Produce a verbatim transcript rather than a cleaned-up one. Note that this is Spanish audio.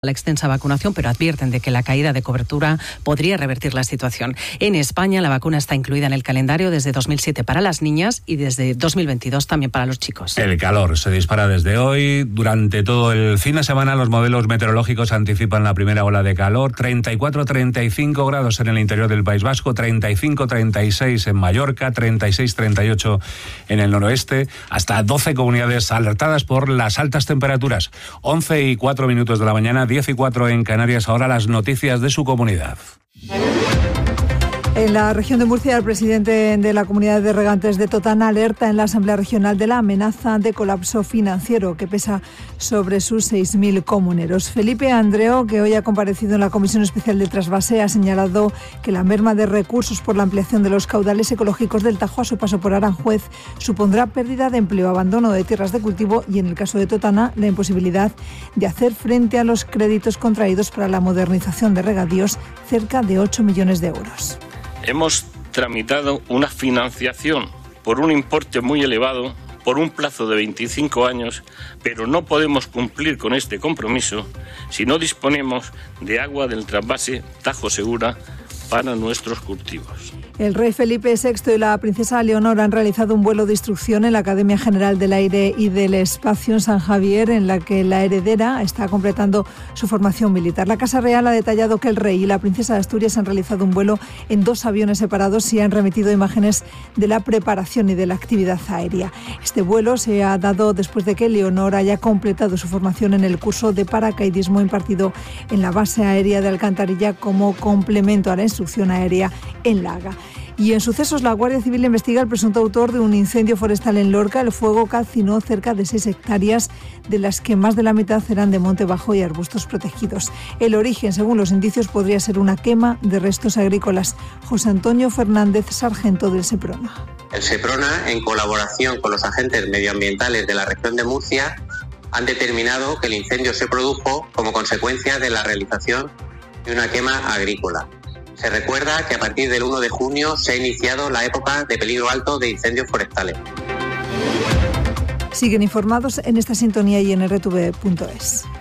la extensa vacunación, pero advierten de que la caída de cobertura podría revertir la situación. En España, la vacuna está incluida en el calendario desde dos mil siete para las niñas y desde dos mil veintidós también para los chicos. El calor se dispara desde hoy. Durante todo el fin de semana, los modelos meteorológicos anticipan la primera ola de calor. treinta y cuatro a treinta y cinco grados en el interior del País Vasco, treinta y cinco a treinta y seis en Mallorca, treinta y seis a treinta y ocho en el noroeste. Hasta doce comunidades alertadas por las altas temperaturas. once y cuatro minutos de la mañana, diez y cuatro en Canarias. Ahora las noticias de su comunidad. En la región de Murcia, el presidente de la Comunidad de Regantes de Totana alerta en la Asamblea Regional de la amenaza de colapso financiero que pesa sobre sus seis mil comuneros. Felipe Andreo, que hoy ha comparecido en la Comisión Especial de Trasvase, ha señalado que la merma de recursos por la ampliación de los caudales ecológicos del Tajo a su paso por Aranjuez supondrá pérdida de empleo, abandono de tierras de cultivo y, en el caso de Totana, la imposibilidad de hacer frente a los créditos contraídos para la modernización de regadíos, cerca de ocho millones de euros. Hemos tramitado una financiación por un importe muy elevado, por un plazo de veinticinco años, pero no podemos cumplir con este compromiso si no disponemos de agua del trasvase Tajo Segura para nuestros cultivos. El rey Felipe sexto y la princesa Leonor han realizado un vuelo de instrucción en la Academia General del Aire y del Espacio en San Javier, en la que la heredera está completando su formación militar. La Casa Real ha detallado que el rey y la princesa de Asturias han realizado un vuelo en dos aviones separados y han remitido imágenes de la preparación y de la actividad aérea. Este vuelo se ha dado después de que Leonor haya completado su formación en el curso de paracaidismo impartido en la base aérea de Alcantarilla como complemento a la instrucción aérea en la Haga. Y en sucesos, la Guardia Civil investiga al presunto autor de un incendio forestal en Lorca. El fuego calcinó cerca de seis hectáreas, de las que más de la mitad eran de monte bajo y arbustos protegidos. El origen, según los indicios, podría ser una quema de restos agrícolas. José Antonio Fernández, sargento del Seprona. El Seprona, en colaboración con los agentes medioambientales de la región de Murcia, han determinado que el incendio se produjo como consecuencia de la realización de una quema agrícola. Se recuerda que a partir del uno de junio se ha iniciado la época de peligro alto de incendios forestales. Siguen informados en esta sintonía y en erre te ve punto es.